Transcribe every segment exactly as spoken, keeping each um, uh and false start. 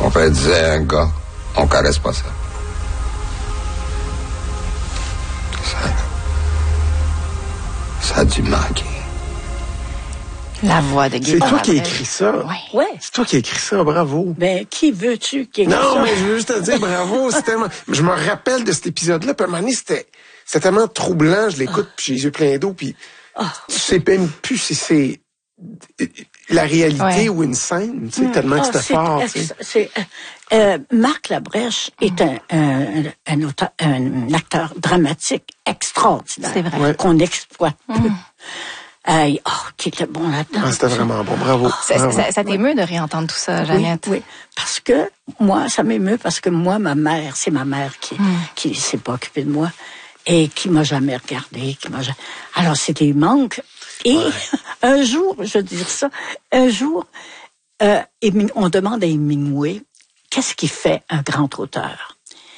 Mon père disait à un gars, on caresse pas ça. Ça, ça a dû manquer. La voix de Guy. C'est toi qui as écrit ça? Oui. Ouais. C'est toi qui as écrit ça, bravo. Ben, qui veux-tu qui écrit ça? Non, mais je veux juste te dire bravo. C'est tellement... Je me rappelle de cet épisode-là, puis à un moment donné, c'était, c'était tellement troublant. Je l'écoute, puis j'ai les yeux pleins d'eau, puis Oh. tu sais même plus si c'est la réalité Ouais. ou une scène, tu sais, tellement que Ah, c'était c'est- fort. euh, tu sais. c'est, euh, euh, Marc Labrèche est un, un, un, auteur, un acteur dramatique extraordinaire. C'est vrai. Ouais. Qu'on exploite peu. Euh, oh, qui était bon là-dedans. Ah, c'était vraiment bon, bravo. Ça, bravo. ça, ça t'émeut de réentendre tout ça, Jeannette? Oui, oui, parce que moi, ça m'émeut parce que moi, ma mère, c'est ma mère qui Mm. qui s'est pas occupée de moi et qui m'a jamais regardée, qui m'a jamais... Alors, c'était des manques. Et un jour, je veux dire ça, un jour, euh, Heming- on demande à Hemingway, qu'est-ce qui fait un grand auteur?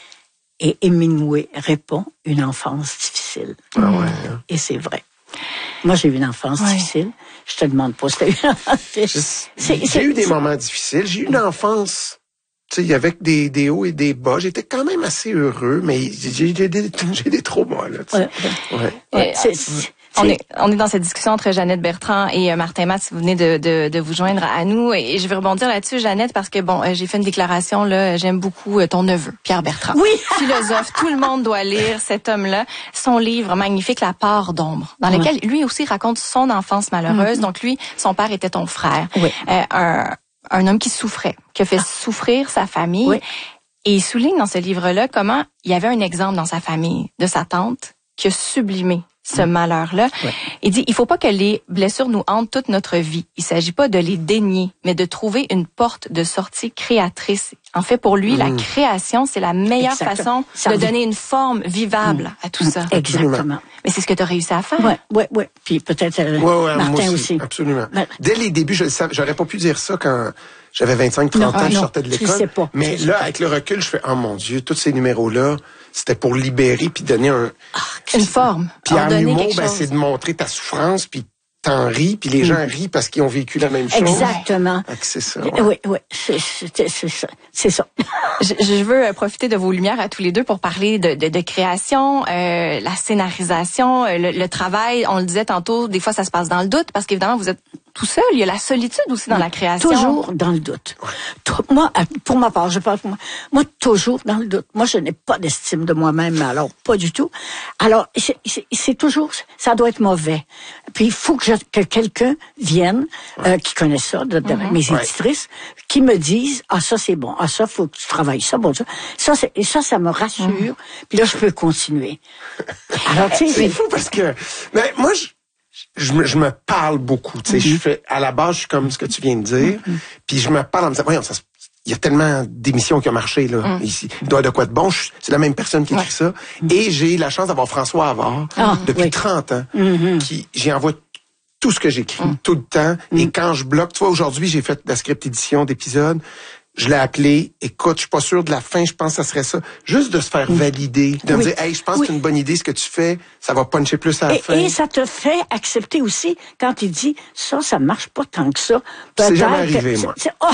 Et Hemingway répond, une enfance difficile. Ah ouais, hein. Et c'est vrai. Moi, j'ai eu une enfance Ouais. difficile. Je te demande pas si t'as eu une enfance J'ai difficile. j'ai eu des moments difficiles. J'ai eu une enfance, tu sais, avec des, des hauts et des bas. J'étais quand même assez heureux, mais j'ai, j'ai, des, j'ai des traumas, là, tu sais. Ouais, ouais. Ouais. Ouais, Euh, c'est- c'est- On est, on est dans cette discussion entre Jeannette Bertrand et euh, Martin Matt, si vous venez de, de, de vous joindre à nous. Et je vais rebondir là-dessus, Jeannette, parce que bon, euh, j'ai fait une déclaration, là, j'aime beaucoup euh, ton neveu, Pierre Bertrand. Oui. Philosophe, tout le monde doit lire cet homme-là. Son livre magnifique, La part d'ombre, dans lequel lui aussi raconte son enfance malheureuse. Donc lui, son père était ton frère. Oui. Euh, un, un homme qui souffrait, qui a fait souffrir sa famille. Oui. Et il souligne dans ce livre-là comment il y avait un exemple dans sa famille de sa tante qui a sublimé ce malheur-là. Ouais. Il dit, il faut pas que les blessures nous hantent toute notre vie. Il s'agit pas de les dénier, mais de trouver une porte de sortie créatrice. En fait, pour lui, la création, c'est la meilleure Exactement. façon Ça de revient- donner une forme vivable à tout ça. Exactement. Mais c'est ce que tu as réussi à faire. Ouais, ouais, ouais. Puis peut-être euh, Ouais, ouais, Martin moi aussi. Absolument. Ben- Dès les débuts, je le savais, j'aurais pas pu dire ça quand j'avais vingt-cinq trente Non, ans, ah, je non, sortais de tu le l'école. sais pas. Mais Tu le là, sais pas. avec le recul, je fais, oh mon Dieu, tous ces numéros-là, c'était pour libérer puis donner un... Une forme. Puis en en donner humour, quelque ben, chose. c'est de montrer ta souffrance, puis t'en ris, puis les gens rient parce qu'ils ont vécu la même chose. Exactement. Fait que c'est ça. Oui, ouais. oui, c'est c'est- c'est ça. C'est ça. Je, je veux euh, profiter de vos lumières à tous les deux pour parler de, de, de création, euh, la scénarisation, euh, le, le travail. On le disait tantôt, des fois ça se passe dans le doute parce qu'évidemment vous êtes tout seul. Il y a la solitude aussi dans la création. Toujours dans le doute. Tou- Moi, euh, pour ma part, je parle pour moi. Moi, toujours dans le doute. Moi, je n'ai pas d'estime de moi-même, mais alors pas du tout. Alors, c'est- c'est c'est toujours, ça doit être mauvais. Puis il faut que, je- que quelqu'un vienne euh, qui connaît ça, de, de mes Ouais. éditrices, qui me dise ah ça c'est bon, ah ça faut que tu travailles ça, bon ça, ça c'est- et ça ça me rassure. Puis là je peux continuer. Alors tu sais, C'est fou parce que, mais moi, je, je, me, je me parle beaucoup. Tu sais, je fais, à la base, je suis comme ce que tu viens de dire, puis je me parle en me disant, voyons, ça se- il y a tellement d'émissions qui ont marché, là, ici. Il doit y avoir de quoi de bon. Je- C'est la même personne qui écrit ça. Et j'ai la chance d'avoir François Havard, Ah, depuis oui. trente ans, qui, j'y envoie tout ce que j'écris, tout le temps. Et quand je bloque, tu vois, aujourd'hui, j'ai fait la script édition d'épisodes. Je l'ai appelé, écoute, je suis pas sûr de la fin, je pense que ça serait ça. Juste de se faire valider, de me Oui. dire, hey, je pense Oui. que c'est une bonne idée ce que tu fais, ça va puncher plus à la Et, fin. et ça te fait accepter aussi quand il dit ça, ça marche pas tant que ça. C'est Peut-être jamais que- arrivé, c'est- moi. c'est- oh!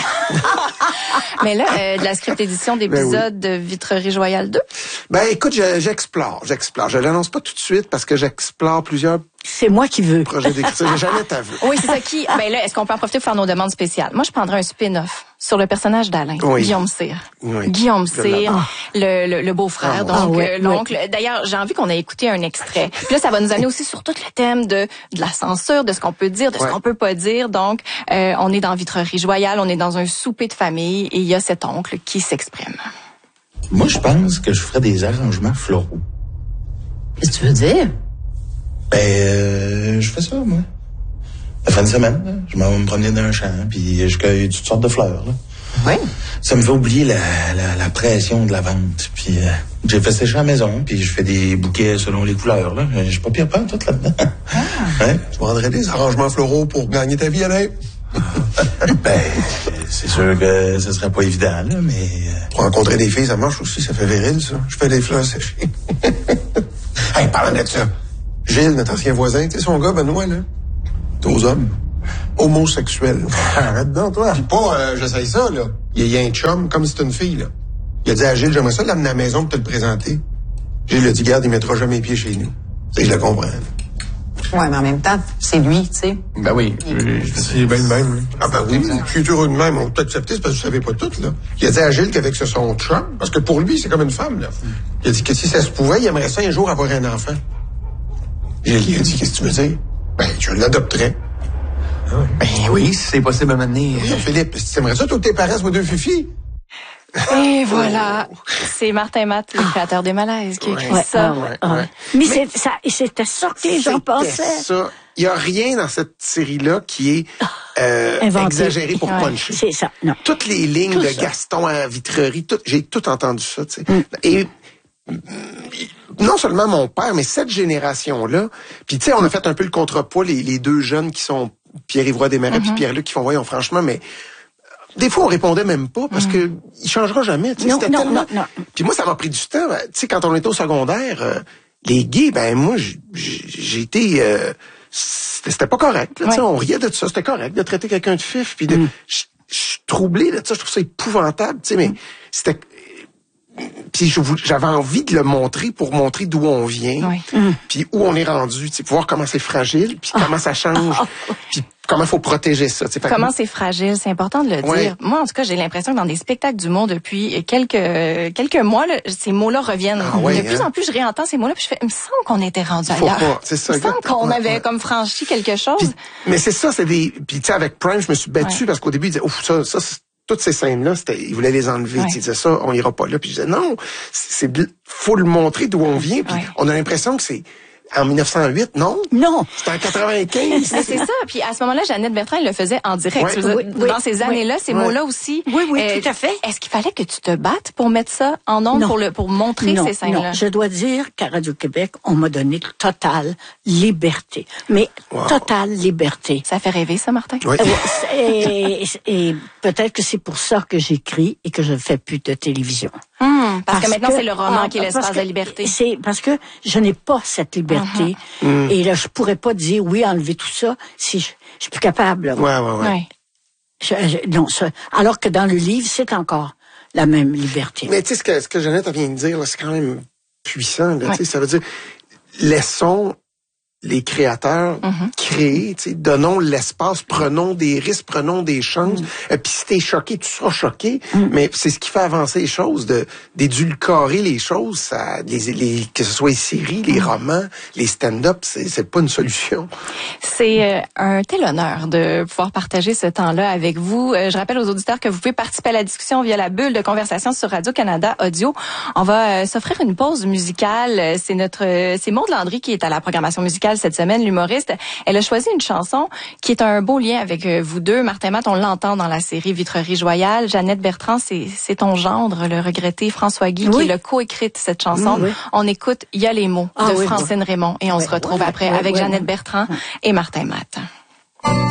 Mais là, euh, de la script édition d'épisode de Vitrerie Joyale deux. Ben écoute, je- j'explore, j'explore. Je l'annonce pas tout de suite parce que j'explore plusieurs C'est moi qui veux. projets d'écriture. J'ai jamais ta vue. Oui, c'est ça qui. Ben là, est-ce qu'on peut en profiter pour faire nos demandes spéciales? Moi, je prendrais un spin-off sur le personnage d'Alain, Oui. Guillaume Cyr. Oui. Guillaume Je Cyr, l'adore. le, le, le beau-frère, Ah, donc ah, ouais, euh, l'oncle. D'ailleurs, j'ai envie qu'on ait écouté un extrait. Puis là, ça va nous amener aussi sur tout le thème de, de la censure, de ce qu'on peut dire, de Ouais. ce qu'on peut pas dire. Donc, euh, on est dans Vitrerie Joyale, on est dans un souper de famille et il y a cet oncle qui s'exprime. Moi, je pense que je ferais des arrangements floraux. Qu'est-ce que tu veux dire? Ben, euh, je fais ça, moi. La fin de semaine, là, je m'en vais me promener dans un champ, puis je cueille toutes sortes de fleurs, là. Oui. Ça me fait oublier la, la, la pression de la vente. Puis euh, j'ai fait sécher à la maison, puis je fais des bouquets selon les couleurs, là. Je suis pas pire pas tout là-dedans. Hein? Tu vendrais des arrangements floraux pour gagner ta vie, Alain? Ben, c'est sûr que ce serait pas évident, là, mais... euh, Pour rencontrer des filles, ça marche aussi, ça fait viril, ça. Je fais des fleurs séchées. Hey, parlant de ça, Gilles, notre ancien voisin, tu sais son gars, Benoît, là? T'es aux hommes. homosexuel. Arrête donc, toi. Puis pas, euh, j'essaye ça, là. Il y a un chum, comme si c'était une fille, là. Il a dit à Gilles, j'aimerais ça l'amener à la maison pour te le présenter. Gilles a dit, garde, il mettra jamais les pieds chez nous. Ça, je le comprends. Ouais, mais en même temps, c'est lui, tu sais. Ben oui, c'est bien de même. Là. Ah ben oui, je suis heureux de même. On t'a accepté, c'est parce que je savais pas tout, là. Il a dit à Gilles qu'avec ce son chum, parce que pour lui, c'est comme une femme, là. Il a dit que si ça se pouvait, il aimerait ça un jour avoir un enfant. Gilles, il a dit, qu'est-ce que tu veux dire? Ben, je l'adopterais. Ah oui. Ben oui, si c'est possible à m'amener. Oui, Philippe, si tu aimerais ça, tous tes parents soient deux fifis. Et voilà. C'est Martin Matt, le créateur des Malaises, qui a écrit Ouais, ça. ah ouais, ah ouais. Mais, Mais c'est, ça, c'était ça que les gens pensaient. Ça. Il y a rien dans cette série-là qui est euh, exagéré pour ouais, puncher. C'est ça, non. Toutes les lignes Tout de ça. Gaston à Vitrerie, tout, j'ai tout entendu ça, tu sais. Mm. Et non seulement mon père, mais cette génération-là, puis tu sais, on a fait un peu le contrepoids, les, les deux jeunes qui sont Pierre-Yvroy Desmarais puis Mm-hmm. Pierre-Luc qui font, voyons, franchement, mais des fois, on répondait même pas parce que il changera jamais. Tu sais, Non, c'était non, tellement... non, non. Puis moi, ça m'a pris du temps. Tu sais, quand on était au secondaire, euh, les gays, ben moi, j'ai- j'ai été... Euh, c'était c'était pas correct. Là, tu sais, Ouais. on riait de ça. C'était correct de traiter quelqu'un de fif. Puis de, Mm. je je suis troublé de ça. Je trouve ça épouvantable. Tu sais, mais c'était... Puis je vou- j'avais envie de le montrer pour montrer d'où on vient, Oui. puis où on est rendu, tu sais, pour voir comment c'est fragile, puis comment ça change, puis comment il faut protéger ça. tu sais. Fait que Comment c'est fragile, c'est important de le Ouais. dire. Moi, en tout cas, j'ai l'impression que dans des spectacles d'humour depuis quelques quelques mois, là, ces mots-là reviennent. Ah ouais, de plus hein? en plus, je réentends ces mots-là, puis je fais, il me semble qu'on était rendu Faut ailleurs. pas, c'est ça, Il me semble exactement. qu'on avait Ouais. comme franchi quelque chose. Puis- mais c'est ça, c'est des. Puis tu sais, avec Prime, je me suis battu Ouais. parce qu'au début, il disait, ouf, ça, ça, c'est- toutes ces scènes-là, c'était, il voulait les enlever. Ouais. Tu sais, il disait ça, on ira pas là. Puis je disais, non, c'est, de- faut le montrer d'où on vient. Puis Ouais. on a l'impression que c'est en mille neuf cent huit, non? Non. C'était en quatre-vingt-quinze. Mais c'est ça. Puis à ce moment-là, Jeannette Bertrand, elle le faisait en direct. Ouais. Tu veux dire, Oui, oui, dans ces années-là, ces Ouais. mots-là aussi. Oui, oui, euh, tout à fait. Est-ce qu'il fallait que tu te battes pour mettre ça en ondes, Non. pour le pour montrer non, ces scènes-là? non, je dois dire qu'à Radio-Québec, on m'a donné totale liberté. Mais totale liberté. Ça fait rêver, ça, Martin? Oui. Euh, et et peut-être que c'est pour ça que j'écris et que je ne fais plus de télévision. Hum, parce, que maintenant, c'est le roman ah, qui est parce l'espace que de liberté. C'est parce que je n'ai pas cette liberté. Et là, je pourrais pas dire oui, enlever tout ça si je, je suis plus capable. là. Ouais, ouais, ouais. Ouais. Je- je- non, ça, alors que dans le livre, c'est encore la même liberté. Mais tu sais, ce que, ce que Jeannette vient de dire, là, c'est quand même puissant. Là, Ouais. tu sais, ça veut dire, laissons les créateurs Mm-hmm. créer, tu sais, donnons l'espace, prenons des risques, prenons des chances. Mm. Euh, Puis si t'es choqué, tu seras choqué. Mais c'est ce qui fait avancer les choses, de d'édulcorer les choses. Ça, les, les, que ce soit les séries, Mm. les romans, les stand-up, c'est c'est pas une solution. C'est euh, un tel honneur de pouvoir partager ce temps-là avec vous. Euh, je rappelle aux auditeurs que vous pouvez participer à la discussion via la bulle de conversation sur Radio-Canada Audio. On va euh, s'offrir une pause musicale. Euh, C'est notre, euh, c'est Maude Landry qui est à la programmation musicale cette semaine, l'humoriste. Elle a choisi une chanson qui est un beau lien avec euh, vous deux. Martin Matt, on l'entend dans la série Vitrerie Joyale. Jeannette Bertrand, c'est c'est ton gendre, le regretté François Guy, Oui. qui a co-écrite cette chanson. Oui. On écoute Il y a les mots Ah de oui, Francine Raymond et on oui. se retrouve Oui, après oui, avec oui, Jeannette oui. Bertrand et Martin Matt.